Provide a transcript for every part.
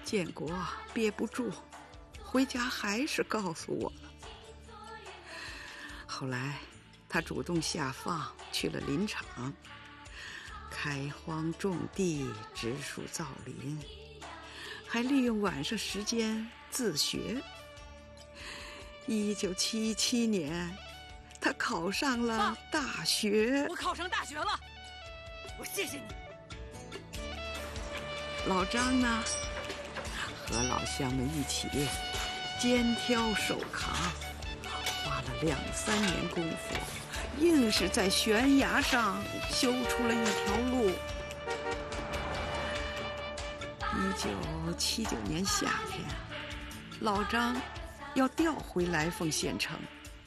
建国憋不住，回家还是告诉我了。后来他主动下放去了林场，开荒种地，植树造林，还利用晚上时间自学。1977年，他考上了大学。 我考上大学了，我谢谢你。 老张呢，和老乡们一起肩挑手扛，花了2、3年功夫，硬是在悬崖上修出了一条路。1979年夏天，老张要调回来凤县城。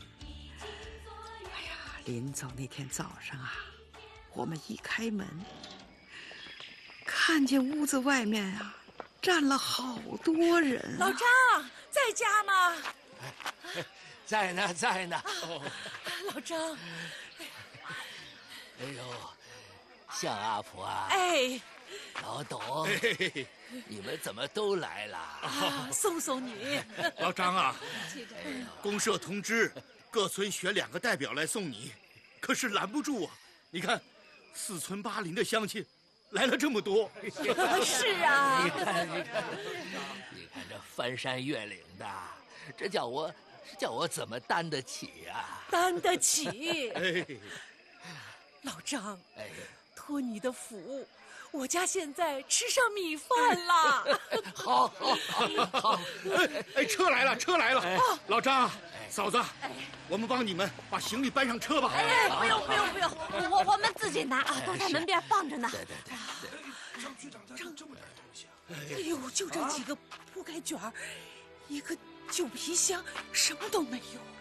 哎呀，临走那天早上啊，我们一开门，看见屋子外面啊站了好多人。 老张在家吗？ 在呢，在呢。 老张， 哎呦，向阿婆啊！ 哎， 老董，你们怎么都来了？ 送送你。 老张啊，公社通知各村选2个代表来送你，可是拦不住啊！你看，4村8邻的乡亲来了这么多。 是啊， 你看这翻山越岭的，这叫我怎么担得起呀？ 担得起。 哎， 老张， 哎， 托你的福，我家现在吃上米饭了。 好。 哎，车来了，车来了！老张，嫂子，我们帮你们把行李搬上车吧。 哎，不用，我们自己拿啊，都在门边放着呢。 对。 张局长这么点东西啊！ 哎呦，就这几个铺盖卷儿，一个旧皮箱，什么都没有。